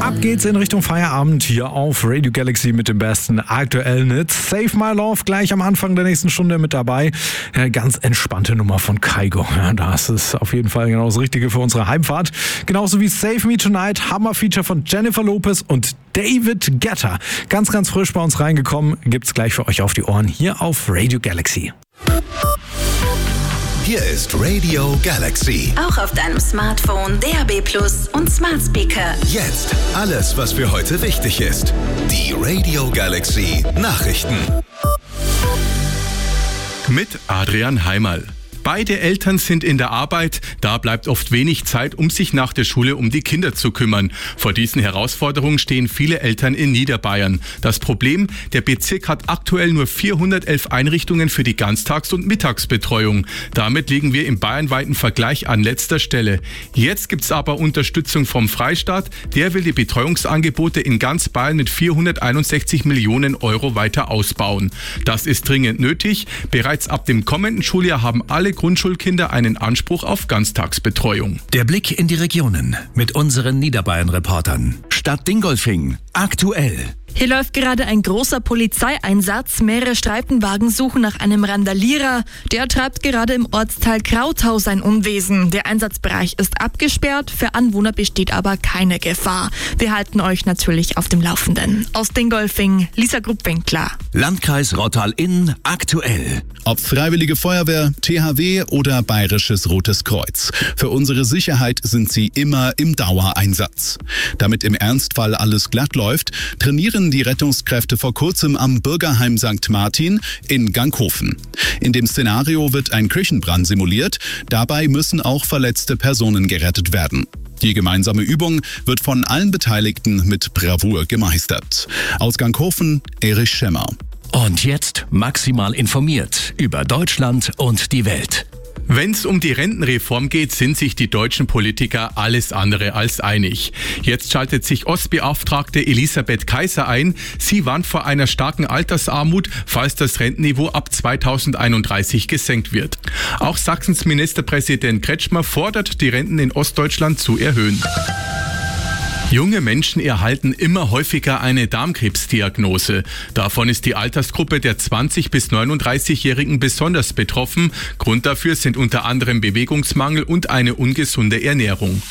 Ab geht's in Richtung Feierabend hier auf Radio Galaxy mit dem besten aktuellen Hits. Save My Love gleich am Anfang der nächsten Stunde mit dabei. Ganz entspannte Nummer von Kygo. Ja, das ist auf jeden Fall genau das Richtige für unsere Heimfahrt. Genauso wie Save Me Tonight, Hammer-Feature von Jennifer Lopez und David Guetta. Ganz, ganz frisch bei uns reingekommen. Gibt's gleich für euch auf die Ohren hier auf Radio Galaxy. Hier ist Radio Galaxy. Auch auf deinem Smartphone, DAB+ und Smart Speaker. Jetzt alles, was für heute wichtig ist. Die Radio Galaxy Nachrichten. Mit Adrian Heimerl. Beide Eltern sind in der Arbeit, da bleibt oft wenig Zeit, um sich nach der Schule um die Kinder zu kümmern. Vor diesen Herausforderungen stehen viele Eltern in Niederbayern. Das Problem, der Bezirk hat aktuell nur 411 Einrichtungen für die Ganztags- und Mittagsbetreuung. Damit liegen wir im bayernweiten Vergleich an letzter Stelle. Jetzt gibt's aber Unterstützung vom Freistaat. Der will die Betreuungsangebote in ganz Bayern mit 461 Millionen Euro weiter ausbauen. Das ist dringend nötig. Bereits ab dem kommenden Schuljahr haben alle Grundschulkinder einen Anspruch auf Ganztagsbetreuung. Der Blick in die Regionen mit unseren Niederbayern-Reportern. Stadt Dingolfing, aktuell. Hier läuft gerade ein großer Polizeieinsatz. Mehrere Streifenwagen suchen nach einem Randalierer. Der treibt gerade im Ortsteil Krautau sein Unwesen. Der Einsatzbereich ist abgesperrt, für Anwohner besteht aber keine Gefahr. Wir halten euch natürlich auf dem Laufenden. Aus Dingolfing, Lisa Gruppwinkler. Landkreis Rottal-Inn, aktuell. Ob Freiwillige Feuerwehr, THW oder Bayerisches Rotes Kreuz. Für unsere Sicherheit sind sie immer im Dauereinsatz. Damit im Ernstfall alles glatt läuft, trainieren die Rettungskräfte vor kurzem am Bürgerheim St. Martin in Ganghofen. In dem Szenario wird ein Küchenbrand simuliert. Dabei müssen auch verletzte Personen gerettet werden. Die gemeinsame Übung wird von allen Beteiligten mit Bravour gemeistert. Aus Ganghofen, Erich Schemmer. Und jetzt maximal informiert über Deutschland und die Welt. Wenn es um die Rentenreform geht, sind sich die deutschen Politiker alles andere als einig. Jetzt schaltet sich Ostbeauftragte Elisabeth Kaiser ein. Sie warnt vor einer starken Altersarmut, falls das Rentenniveau ab 2031 gesenkt wird. Auch Sachsens Ministerpräsident Kretschmer fordert, die Renten in Ostdeutschland zu erhöhen. Junge Menschen erhalten immer häufiger eine Darmkrebsdiagnose. Davon ist die Altersgruppe der 20- bis 39-Jährigen besonders betroffen. Grund dafür sind unter anderem Bewegungsmangel und eine ungesunde Ernährung.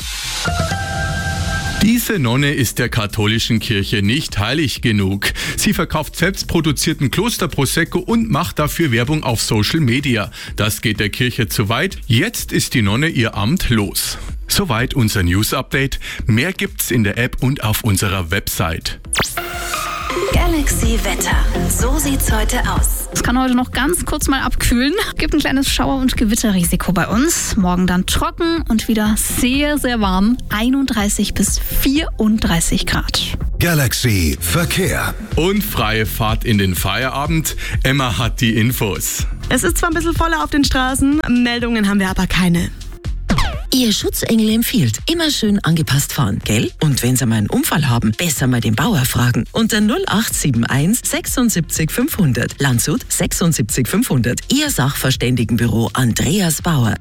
Diese Nonne ist der katholischen Kirche nicht heilig genug. Sie verkauft selbstproduzierten Klosterprosecco und macht dafür Werbung auf Social Media. Das geht der Kirche zu weit. Jetzt ist die Nonne ihr Amt los. Soweit unser News-Update. Mehr gibt's in der App und auf unserer Website. Galaxy Wetter. So sieht's heute aus. Es kann heute noch ganz kurz mal abkühlen. Gibt ein kleines Schauer- und Gewitterrisiko bei uns. Morgen dann trocken und wieder sehr, sehr warm. 31 bis 34 Grad. Galaxy Verkehr. Und freie Fahrt in den Feierabend. Emma hat die Infos. Es ist zwar ein bisschen voller auf den Straßen, Meldungen haben wir aber keine. Ihr Schutzengel empfiehlt, immer schön angepasst fahren, gell? Und wenn Sie mal einen Unfall haben, besser mal den Bauer fragen. Unter 0871 76 500. Landshut 76 500. Ihr Sachverständigenbüro Andreas Bauer.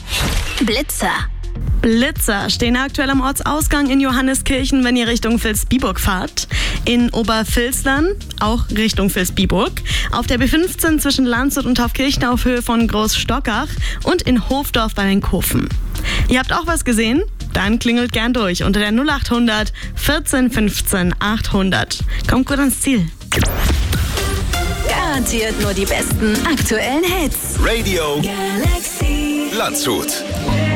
Blitzer stehen aktuell am Ortsausgang in Johanneskirchen, wenn ihr Richtung Vilsbiburg fahrt. In Obervilslern, auch Richtung Vilsbiburg. Auf der B15 zwischen Landshut und Taufkirchen auf Höhe von Großstockach und in Hofdorf bei Wenkhofen. Ihr habt auch was gesehen? Dann klingelt gern durch unter der 0800 14 15 800. Kommt gut ans Ziel. Garantiert nur die besten aktuellen Hits. Radio Galaxy. Landshut.